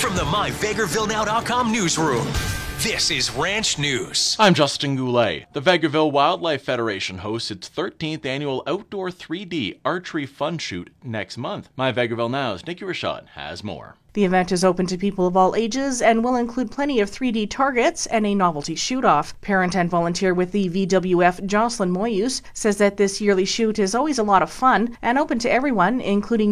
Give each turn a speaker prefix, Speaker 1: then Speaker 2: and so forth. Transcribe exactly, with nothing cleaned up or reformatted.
Speaker 1: From the my vegreville now dot com newsroom, this is Ranch News.
Speaker 2: I'm Justin Goulet. The Vegreville Wildlife Federation hosts its thirteenth annual Outdoor three D Archery Fun Shoot next month. My Vegreville Now's Nikki Rashad has more.
Speaker 3: The event is open to people of all ages and will include plenty of three D targets and a novelty shoot-off. Parent and volunteer with the V W F, Jocelyn Moyus, says that this yearly shoot is always a lot of fun and open to everyone, including